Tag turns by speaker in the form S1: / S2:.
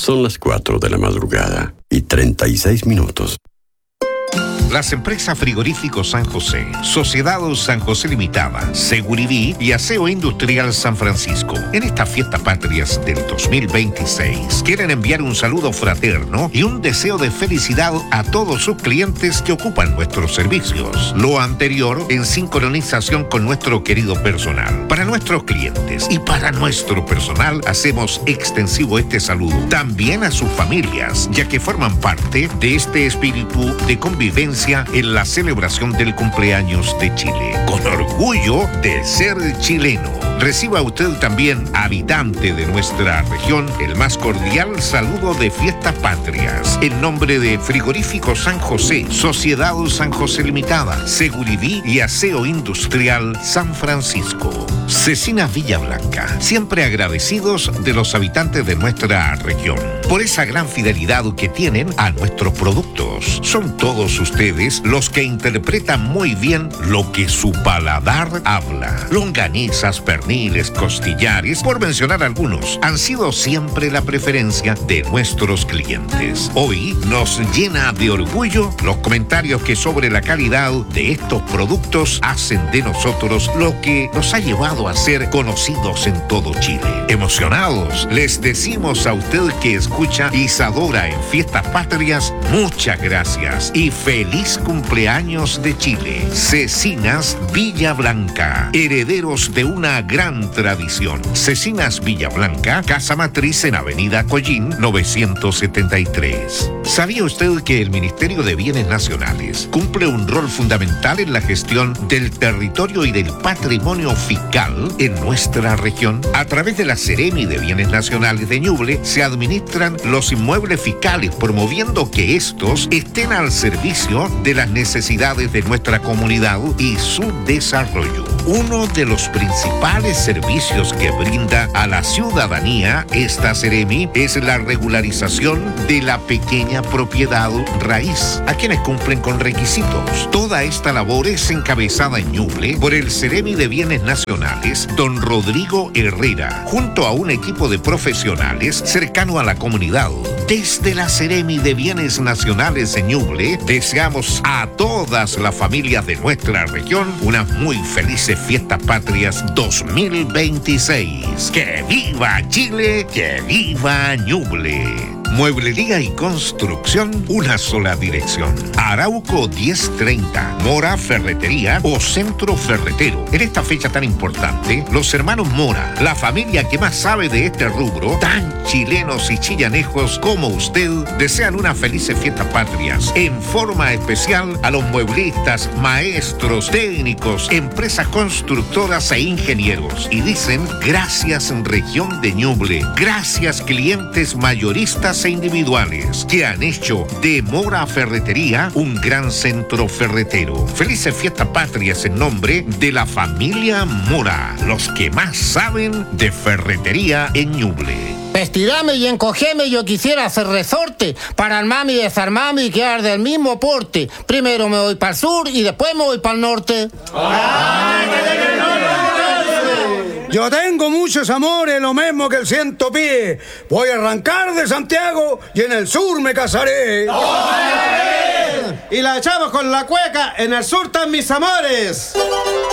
S1: Son las 4 de la madrugada y 36 minutos.
S2: Las empresas Frigoríficos San José, Sociedad San José Limitada, Seguriví y Aseo Industrial San Francisco, en estas fiestas patrias del 2026, quieren enviar un saludo fraterno y un deseo de felicidad a todos sus clientes que ocupan nuestros servicios. Lo anterior en sincronización con nuestro querido personal. Para nuestros clientes y para nuestro personal hacemos extensivo este saludo también a sus familias, ya que forman parte de este espíritu de convivencia en la celebración del cumpleaños de Chile. Con orgullo de ser chileno. Reciba usted también, habitante de nuestra región, el más cordial saludo de fiestas patrias. En nombre de Frigoríficos San José, Sociedad San José Limitada, Seguriví y Aseo Industrial San Francisco. Cecinas Villa Blanca, siempre agradecidos de los habitantes de nuestra región por esa gran fidelidad que tienen a nuestros productos. Son todos ustedes los que interpretan muy bien lo que su paladar habla. Longanizas, perniles, costillares, por mencionar algunos, han sido siempre la preferencia de nuestros clientes. Hoy nos llena de orgullo los comentarios que sobre la calidad de estos productos hacen de nosotros lo que nos ha llevado a ser conocidos en todo Chile. Emocionados, les decimos a usted que escucha Isadora en Fiestas Patrias, muchas gracias y feliz cumpleaños de Chile. Cecinas Villa Blanca, herederos de una gran tradición. Cecinas Villa Blanca, Casa Matriz en Avenida Collín 973. ¿Sabía usted que el Ministerio de Bienes Nacionales cumple un rol fundamental en la gestión del territorio y del patrimonio fiscal en nuestra región? A través de la Seremi de Bienes Nacionales de Ñuble se administran los inmuebles fiscales, promoviendo que estos estén al servicio de las necesidades de nuestra comunidad y su desarrollo. Uno de los principales servicios que brinda a la ciudadanía esta Seremi es la regularización de la pequeña propiedad raíz, a quienes cumplen con requisitos. Toda esta labor es encabezada en Ñuble por el Seremi de Bienes Nacionales, don Rodrigo Herrera, junto a un equipo de profesionales cercano a la comunidad. Desde la Seremi de Bienes Nacionales en Ñuble, deseamos a todas las familias de nuestra región unas muy felices fiestas patrias 2026. ¡Que viva Chile! ¡Que viva Ñuble! Mueblería y construcción, una sola dirección. Arauco 1030, Mora Ferretería o Centro Ferretero. En esta fecha tan importante, los hermanos Mora, la familia que más sabe de este rubro, tan chilenos y chillanejos como usted, desean unas felices fiestas patrias. En forma especial a los mueblistas, maestros, técnicos, empresas constructoras e ingenieros. Y dicen, gracias región de Ñuble, gracias clientes mayoristas e individuales que han hecho de Mora Ferretería un gran centro ferretero. Felices fiestas patrias en nombre de la familia Mora, los que más saben de ferretería en Ñuble.
S3: Estirame y encogeme, yo quisiera hacer resorte para armarme y desarmarme y quedar del mismo porte. Primero me voy para el sur y después me voy para el norte.
S4: Yo tengo muchos amores, lo mismo que el 100 pies. Voy a arrancar de Santiago y en el sur me casaré.
S5: Y la echamos con la cueca, en el sur están mis amores.